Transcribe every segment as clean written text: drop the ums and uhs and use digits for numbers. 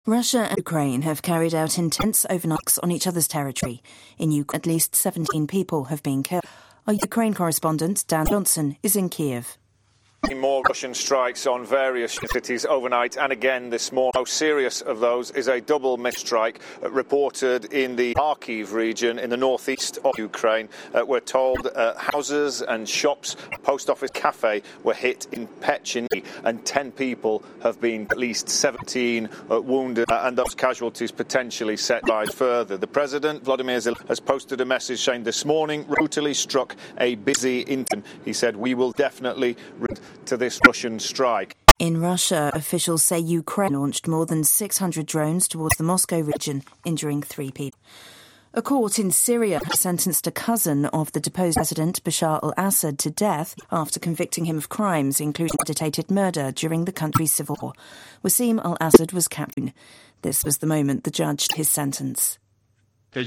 Russia and Ukraine have carried out intense overnights on each other's territory. In Ukraine, at least 17 people have been killed. Our Ukraine correspondent, Dan Johnson, is in Kiev. More Russian strikes on various cities overnight and again this morning. The most serious of those is a double missile strike reported in the Kharkiv region in the northeast of Ukraine. We're told houses and shops, post office, cafe were hit in Pecheny and 10 people have been at least 17 wounded and those casualties potentially set rise further. The President, Vladimir Zelensky, has posted a message saying this morning brutally struck a busy internet. He said, "We will definitely to this Russian strike." In Russia, officials say Ukraine launched more than 600 drones towards the Moscow region, injuring 3 people. A court in Syria has sentenced a cousin of the deposed President Bashar al-Assad to death after convicting him of crimes, including meditated murder during the country's civil war. Wassim al-Assad was captured. This was the moment the judge his sentence. The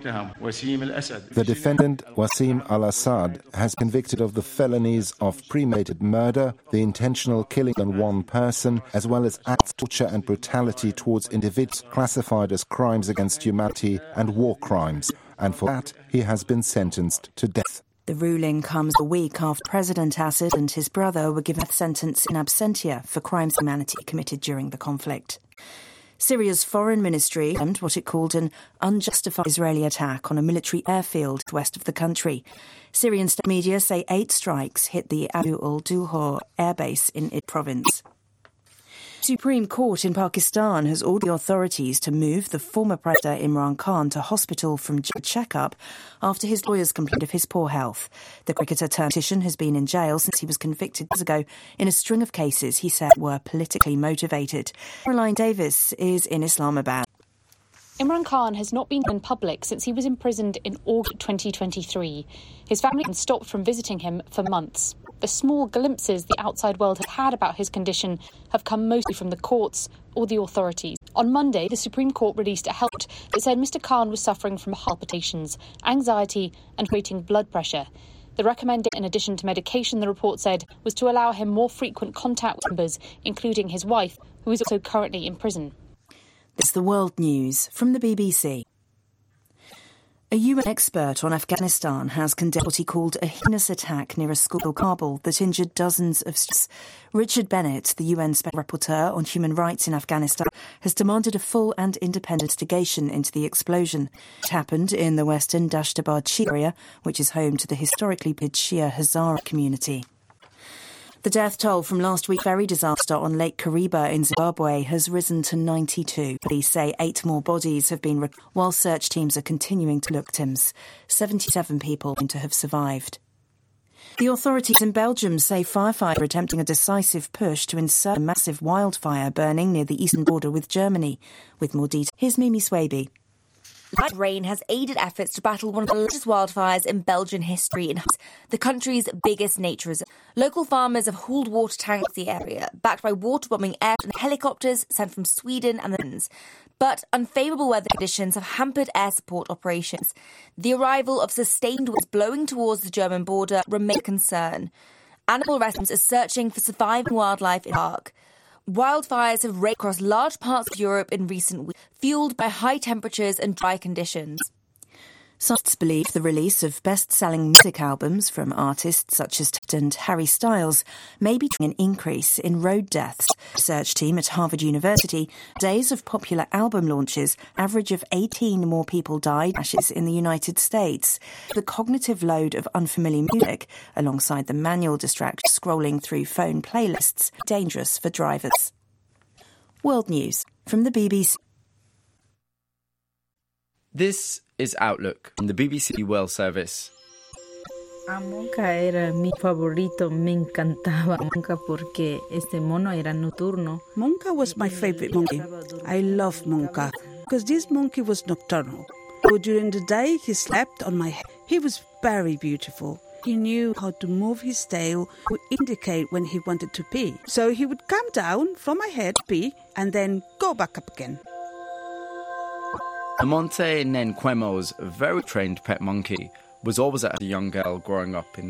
defendant, Wassim al-Assad, has been convicted of the felonies of premeditated murder, the intentional killing of one person, as well as acts of torture and brutality towards individuals classified as crimes against humanity and war crimes, and for that he has been sentenced to death. The ruling comes a week after President Assad and his brother were given a sentence in absentia for crimes of humanity committed during the conflict. Syria's foreign ministry condemned what it called an unjustified Israeli attack on a military airfield west of the country. Syrian state media say 8 strikes hit the Abu al-Duhur airbase in Idlib province. The Supreme Court in Pakistan has ordered the authorities to move the former President Imran Khan to hospital from check-up after his lawyers complained of his poor health. The cricketer-turned-politician has been in jail since he was convicted years ago in a string of cases he said were politically motivated. Caroline Davis is in Islamabad. Imran Khan has not been in public since he was imprisoned in August 2023. His family has stopped from visiting him for months. The small glimpses the outside world has had about his condition have come mostly from the courts or the authorities. On Monday, the Supreme Court released a health report that said Mr. Khan was suffering from heart palpitations, anxiety and waiting blood pressure. The recommendation, in addition to medication, the report said, was to allow him more frequent contact with members, including his wife, who is also currently in prison. This is the World News from the BBC. A UN expert on Afghanistan has condemned what he called a heinous attack near a school in Kabul that injured dozens of students. Richard Bennett, the UN Special Rapporteur on Human Rights in Afghanistan, has demanded a full and independent investigation into the explosion. It happened in the western Dashtabad Shia area, which is home to the historically big Shia Hazara community. The death toll from last week's ferry disaster on Lake Kariba in Zimbabwe has risen to 92. Police say 8 more bodies have been recovered, while search teams are continuing to look for victims. 77 people seem to have survived. The authorities in Belgium say firefighters are attempting a decisive push to insert a massive wildfire burning near the eastern border with Germany. With more details, here's Mimi Swaby. Light rain has aided efforts to battle one of the largest wildfires in Belgian history in the country's biggest nature reserve. Local farmers have hauled water tanks to the area, backed by water-bombing aircraft and helicopters sent from Sweden and the Netherlands. But unfavourable weather conditions have hampered air support operations. The arrival of sustained winds blowing towards the German border remains a concern. Animal rescuers are searching for surviving wildlife in the park. Wildfires have raged across large parts of Europe in recent weeks, fuelled by high temperatures and dry conditions. Scientists believe the release of best-selling music albums from artists such as Ted and Harry Styles may be triggering an increase in road deaths. A research team at Harvard University, days of popular album launches, average of 18 more people died in the United States. The cognitive load of unfamiliar music, alongside the manual distraction scrolling through phone playlists, dangerous for drivers. World News from the BBC. This is Outlook from the BBC World Service. Monka era mi favorito, me encantaba Monka porque este mono era nocturno. Monka was my favorite monkey. I love Monka because this monkey was nocturnal. So during the day he slept on my head. He was very beautiful. He knew how to move his tail to indicate when he wanted to pee. So he would come down from my head, pee, and then go back up again. Amonte Nenkwemo's very trained pet monkey was always a young girl growing up in